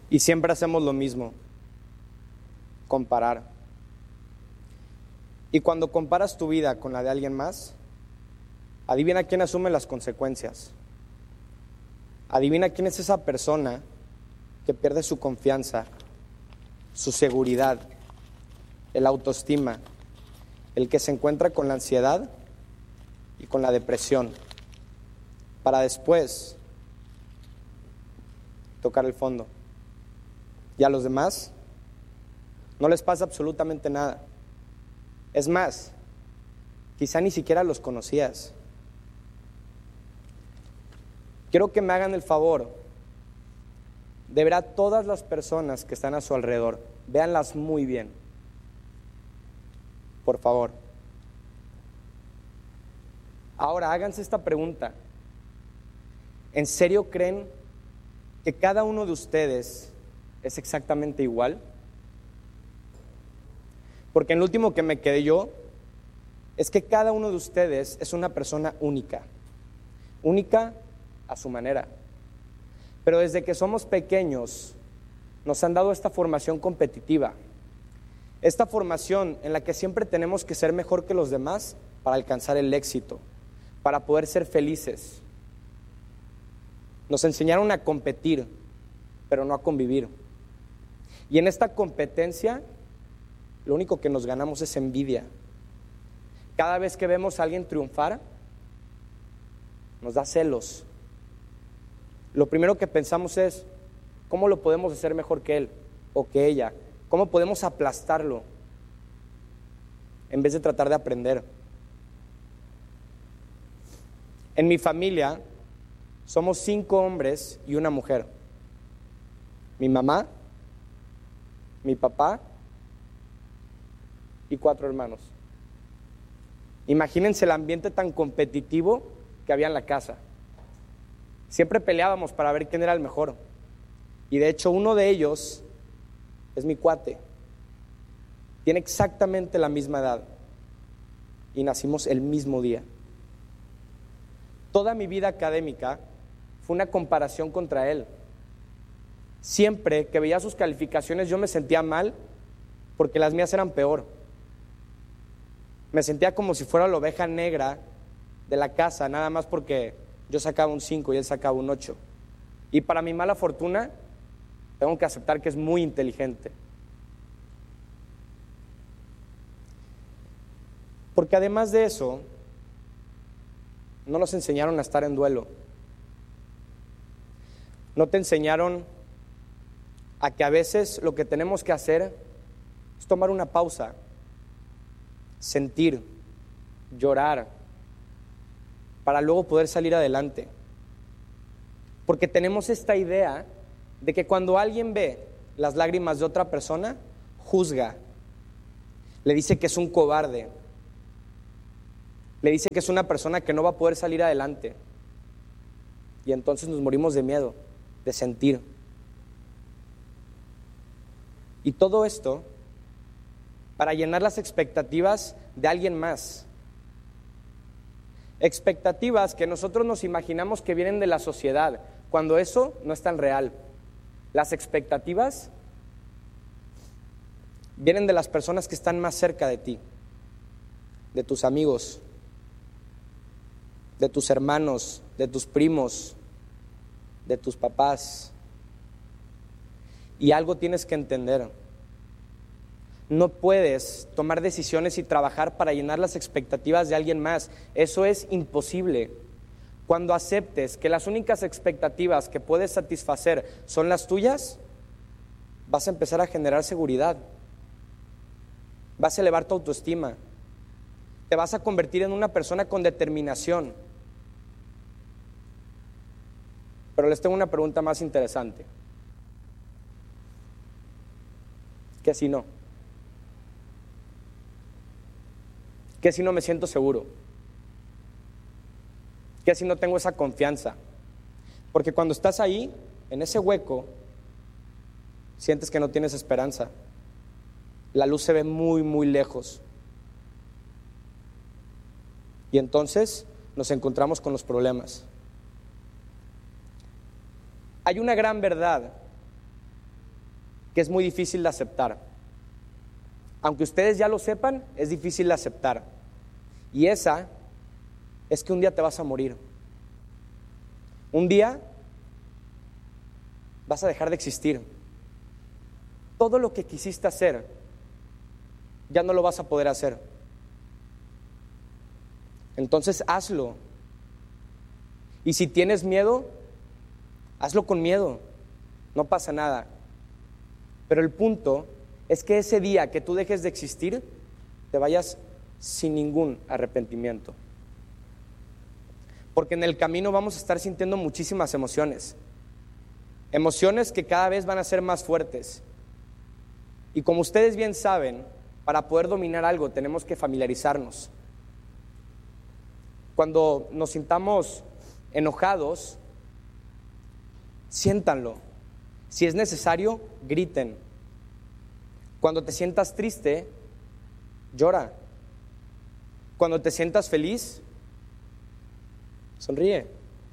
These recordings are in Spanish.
Y siempre hacemos lo mismo, comparar. Y cuando comparas tu vida con la de alguien más, adivina quién asume las consecuencias. Adivina quién es esa persona que pierde su confianza, su seguridad, el autoestima, el que se encuentra con la ansiedad y con la depresión, para después tocar el fondo. Y a los demás no les pasa absolutamente nada. Es más, quizá ni siquiera los conocías. Quiero que me hagan el favor de ver a todas las personas que están a su alrededor. Véanlas muy bien. Por favor. Ahora háganse esta pregunta. ¿En serio creen que cada uno de ustedes es exactamente igual? Porque en lo último que me quedé yo es que cada uno de ustedes es una persona única. Única a su manera. Pero desde que somos pequeños nos han dado esta formación competitiva. Esta formación en la que siempre tenemos que ser mejor que los demás para alcanzar el éxito, para poder ser felices. Nos enseñaron a competir, pero no a convivir. Y en esta competencia, lo único que nos ganamos es envidia. Cada vez que vemos a alguien triunfar, nos da celos. Lo primero que pensamos es, ¿cómo lo podemos hacer mejor que él o que ella? ¿Cómo podemos aplastarlo? En vez de tratar de aprender. En mi familia somos 5 hombres y una mujer. Mi mamá, mi papá y 4 hermanos. Imagínense el ambiente tan competitivo que había en la casa. Siempre peleábamos para ver quién era el mejor. Y de hecho uno de ellos es mi cuate. Tiene exactamente la misma edad. Y nacimos el mismo día. Toda mi vida académica fue una comparación contra él. Siempre que veía sus calificaciones yo me sentía mal porque las mías eran peor. Me sentía como si fuera la oveja negra de la casa, nada más porque yo sacaba un 5 y él sacaba un 8. Y para mi mala fortuna, tengo que aceptar que es muy inteligente. Porque además de eso, no nos enseñaron a estar en duelo. No te enseñaron a que a veces lo que tenemos que hacer es tomar una pausa, sentir, llorar, para luego poder salir adelante. Porque tenemos esta idea de que cuando alguien ve las lágrimas de otra persona, juzga, le dice que es un cobarde, le dice que es una persona que no va a poder salir adelante. Y entonces nos morimos de miedo, de sentir. Y todo esto para llenar las expectativas de alguien más. Expectativas que nosotros nos imaginamos que vienen de la sociedad, cuando eso no es tan real. Las expectativas vienen de las personas que están más cerca de ti, de tus amigos, de tus hermanos, de tus primos, de tus papás. Y algo tienes que entender. No puedes tomar decisiones y trabajar para llenar las expectativas de alguien más. Eso es imposible. Cuando aceptes que las únicas expectativas que puedes satisfacer son las tuyas, vas a empezar a generar seguridad. Vas a elevar tu autoestima. Te vas a convertir en una persona con determinación. Pero les tengo una pregunta más interesante. ¿Qué si no? ¿Qué si no me siento seguro? ¿Qué si no tengo esa confianza? Porque cuando estás ahí, en ese hueco, sientes que no tienes esperanza. La luz se ve muy, muy lejos. Y entonces nos encontramos con los problemas. Hay una gran verdad que es muy difícil de aceptar. Aunque ustedes ya lo sepan, es difícil de aceptar. Y esa es que un día te vas a morir. Un día vas a dejar de existir. Todo lo que quisiste hacer, ya no lo vas a poder hacer. Entonces hazlo. Y si tienes miedo, hazlo con miedo. No pasa nada. Pero el punto es que ese día que tú dejes de existir, te vayas sin ningún arrepentimiento. Porque en el camino vamos a estar sintiendo muchísimas emociones. Emociones que cada vez van a ser más fuertes. Y como ustedes bien saben, para poder dominar algo tenemos que familiarizarnos. Cuando nos sintamos enojados, siéntanlo. Si es necesario, griten. Cuando te sientas triste, llora. Cuando te sientas feliz, sonríe.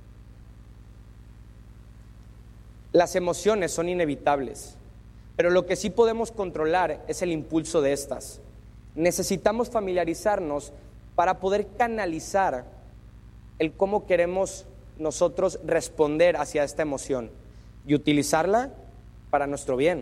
Las emociones son inevitables, pero lo que sí podemos controlar es el impulso de estas. Necesitamos familiarizarnos para poder canalizar el cómo queremos nosotros responder hacia esta emoción y utilizarla para nuestro bien.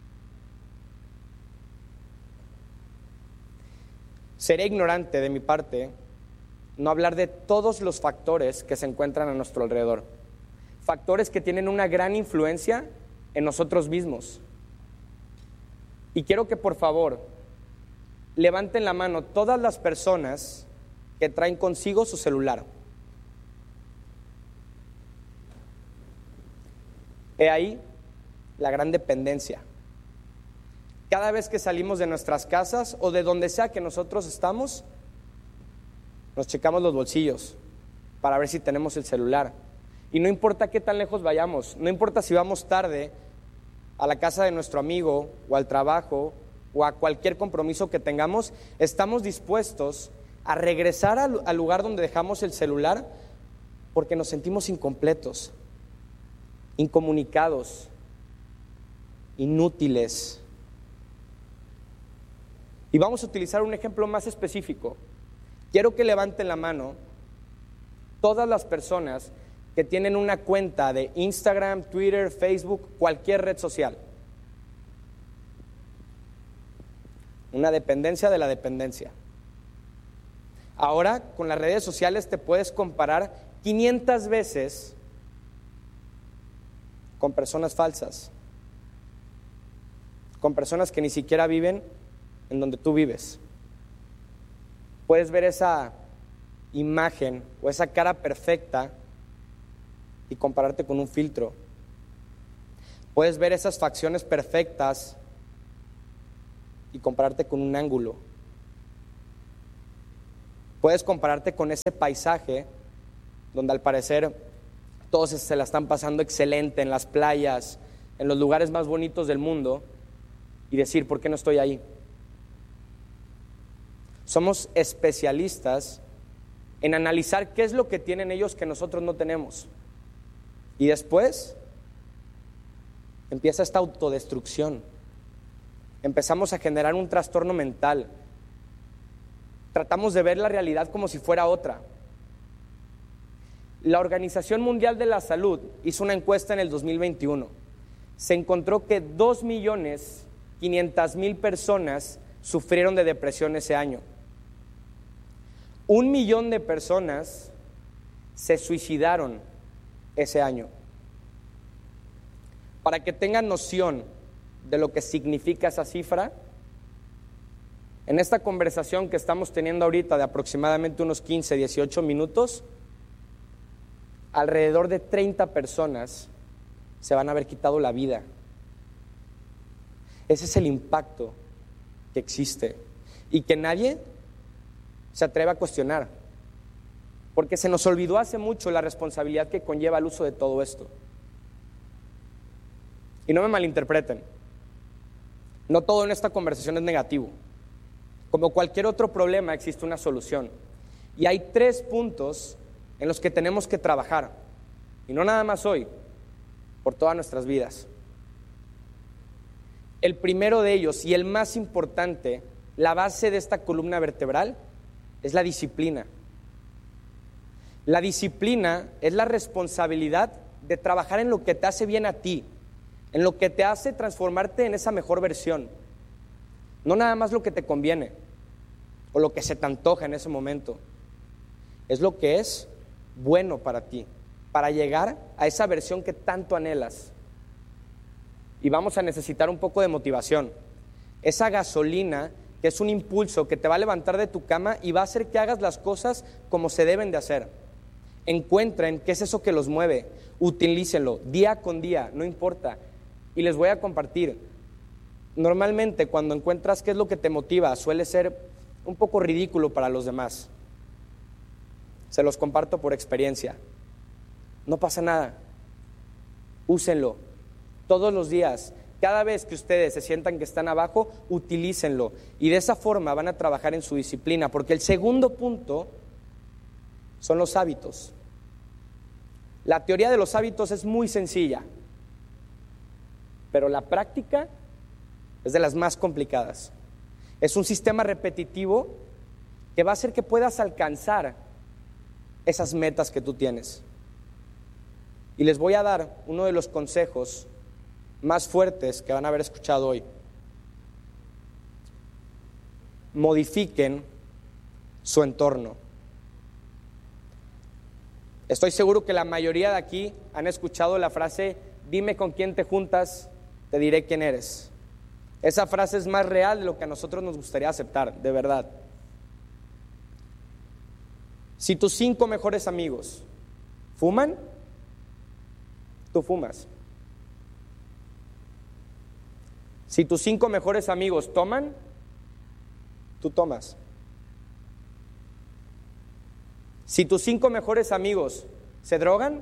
Sería ignorante de mi parte no hablar de todos los factores que se encuentran a nuestro alrededor. Factores que tienen una gran influencia en nosotros mismos. Y quiero que por favor levanten la mano todas las personas que traen consigo su celular. He ahí la gran dependencia. Cada vez que salimos de nuestras casas o de donde sea que nosotros estamos, nos checamos los bolsillos para ver si tenemos el celular. Y no importa qué tan lejos vayamos, no importa si vamos tarde a la casa de nuestro amigo o al trabajo o a cualquier compromiso que tengamos, estamos dispuestos a regresar al lugar donde dejamos el celular porque nos sentimos incompletos, incomunicados, inútiles. Y vamos a utilizar un ejemplo más específico. Quiero que levanten la mano todas las personas que tienen una cuenta de Instagram, Twitter, Facebook, cualquier red social. Una dependencia de la dependencia. Ahora, con las redes sociales te puedes comparar 500 veces con personas falsas, con personas que ni siquiera viven en donde tú vives. Puedes ver esa imagen o esa cara perfecta y compararte con un filtro. Puedes ver esas facciones perfectas y compararte con un ángulo. Puedes compararte con ese paisaje donde al parecer todos se la están pasando excelente en las playas, en los lugares más bonitos del mundo, y decir, ¿por qué no estoy ahí? Somos especialistas en analizar qué es lo que tienen ellos que nosotros no tenemos. Y después empieza esta autodestrucción. Empezamos a generar un trastorno mental. Tratamos de ver la realidad como si fuera otra. La Organización Mundial de la Salud hizo una encuesta en el 2021. Se encontró que 2.500.000 personas sufrieron de depresión ese año. 1 millón de personas se suicidaron ese año. Para que tengan noción de lo que significa esa cifra, en esta conversación que estamos teniendo ahorita de aproximadamente unos 15, 18 minutos, alrededor de 30 personas se van a haber quitado la vida. Ese es el impacto que existe y que nadie se atreve a cuestionar, porque se nos olvidó hace mucho la responsabilidad que conlleva el uso de todo esto. Y no me malinterpreten, no todo en esta conversación es negativo. Como cualquier otro problema existe una solución, y hay 3 puntos en los que tenemos que trabajar, y no nada más hoy, por todas nuestras vidas. El primero de ellos y el más importante, la base de esta columna vertebral, es la disciplina. La disciplina es la responsabilidad de trabajar en lo que te hace bien a ti, en lo que te hace transformarte en esa mejor versión. No nada más lo que te conviene o lo que se te antoja en ese momento. Es lo que es bueno para ti, para llegar a esa versión que tanto anhelas. Y vamos a necesitar un poco de motivación. Esa gasolina que es un impulso que te va a levantar de tu cama y va a hacer que hagas las cosas como se deben de hacer. Encuentren qué es eso que los mueve, utilícenlo día con día, no importa. Y les voy a compartir. Normalmente cuando encuentras qué es lo que te motiva, suele ser un poco ridículo para los demás. Se los comparto por experiencia. No pasa nada. Úsenlo todos los días. Cada vez que ustedes se sientan que están abajo, utilícenlo. Y de esa forma van a trabajar en su disciplina. Porque el segundo punto son los hábitos. La teoría de los hábitos es muy sencilla, pero la práctica es de las más complicadas. Es un sistema repetitivo que va a hacer que puedas alcanzar esas metas que tú tienes. Y les voy a dar uno de los consejos más fuertes que van a haber escuchado hoy. Modifiquen su entorno. Estoy seguro que la mayoría de aquí han escuchado la frase: dime con quién te juntas, te diré quién eres. Esa frase es más real de lo que a nosotros nos gustaría aceptar, de verdad. Si tus 5 mejores amigos fuman, tú fumas. Si tus 5 mejores amigos toman, tú tomas. Si tus 5 mejores amigos se drogan,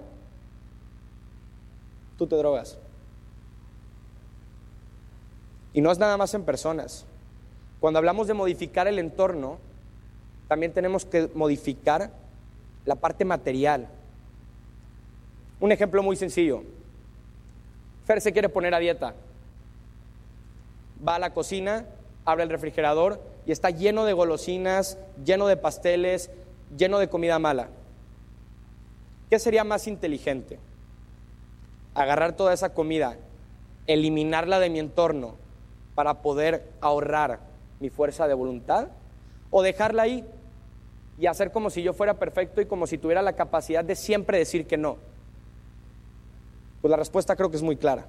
tú te drogas. Y no es nada más en personas. Cuando hablamos de modificar el entorno, también tenemos que modificar la parte material. Un ejemplo muy sencillo. Fer se quiere poner a dieta. Va a la cocina, abre el refrigerador y está lleno de golosinas, lleno de pasteles, lleno de comida mala. ¿Qué sería más inteligente? Agarrar toda esa comida, eliminarla de mi entorno para poder ahorrar mi fuerza de voluntad, o dejarla ahí y hacer como si yo fuera perfecto y como si tuviera la capacidad de siempre decir que no. Pues la respuesta creo que es muy clara.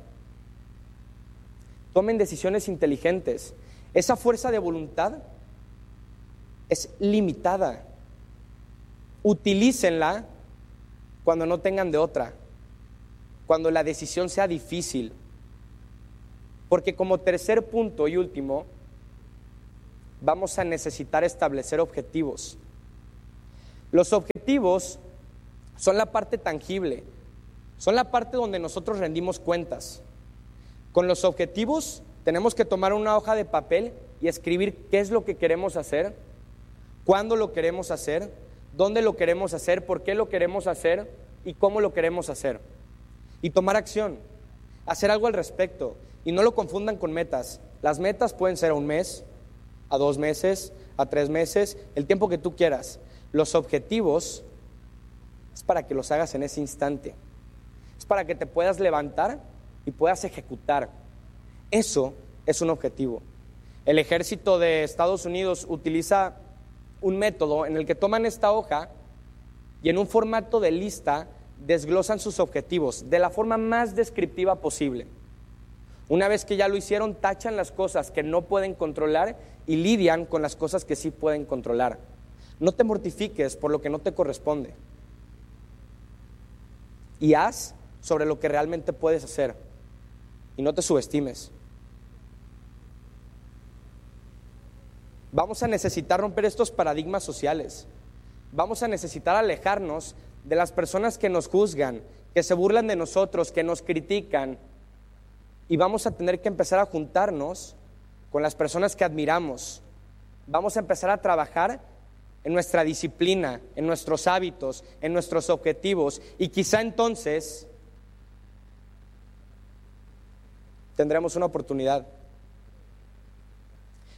Tomen decisiones inteligentes. Esa fuerza de voluntad es limitada. Utilícenla cuando no tengan de otra, cuando la decisión sea difícil. Porque como tercer punto y último, vamos a necesitar establecer objetivos. Los objetivos son la parte tangible, son la parte donde nosotros rendimos cuentas. Con los objetivos tenemos que tomar una hoja de papel y escribir qué es lo que queremos hacer, cuándo lo queremos hacer, dónde lo queremos hacer, por qué lo queremos hacer y cómo lo queremos hacer. Y tomar acción, hacer algo al respecto. Y no lo confundan con metas. Las metas pueden ser a 1 mes, a 2 meses, a 3 meses, el tiempo que tú quieras. Los objetivos es para que los hagas en ese instante. Es para que te puedas levantar y puedas ejecutar. Eso es un objetivo. El ejército de Estados Unidos utiliza un método en el que toman esta hoja y en un formato de lista desglosan sus objetivos de la forma más descriptiva posible. Una vez que ya lo hicieron, tachan las cosas que no pueden controlar y lidian con las cosas que sí pueden controlar. No te mortifiques por lo que no te corresponde. Y haz sobre lo que realmente puedes hacer. Y no te subestimes. Vamos a necesitar romper estos paradigmas sociales. Vamos a necesitar alejarnos de las personas que nos juzgan, que se burlan de nosotros, que nos critican. Y vamos a tener que empezar a juntarnos con las personas que admiramos. Vamos a empezar a trabajar en nuestra disciplina, en nuestros hábitos, en nuestros objetivos. Y quizá entonces tendremos una oportunidad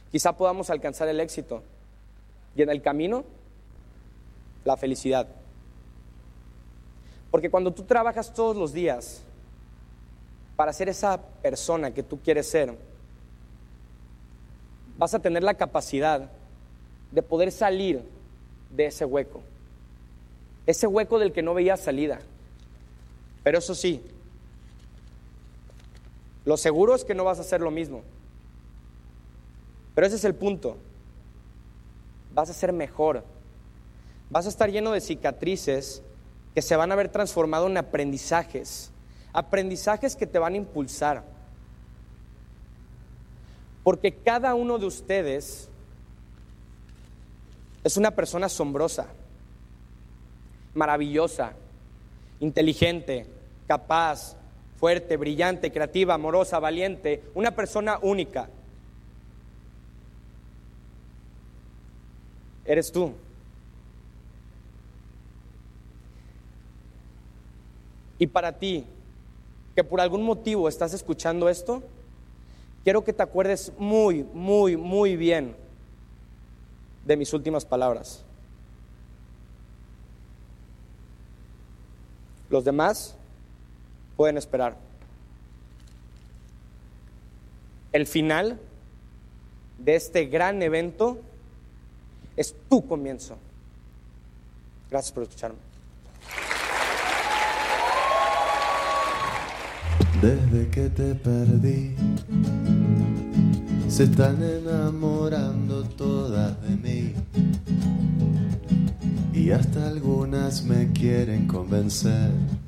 quizá podamos alcanzar el éxito y en el camino la felicidad. Porque cuando tú trabajas todos los días para ser esa persona que tú quieres ser, vas a tener la capacidad de poder salir de ese hueco del que no veías salida. Pero eso sí, lo seguro es que no vas a hacer lo mismo. Pero ese es el punto. Vas a ser mejor. Vas a estar lleno de cicatrices que se van a ver transformado en aprendizajes que te van a impulsar. Porque cada uno de ustedes es una persona asombrosa, maravillosa, inteligente, capaz, fuerte, brillante, creativa, amorosa, valiente, una persona única. Eres tú. Y para ti, que por algún motivo estás escuchando esto, quiero que te acuerdes muy, muy, muy bien de mis últimas palabras. Los demás pueden esperar. El final de este gran evento es tu comienzo. Gracias por escucharme. Desde que te perdí, se están enamorando todas de mí. Y hasta algunas me quieren convencer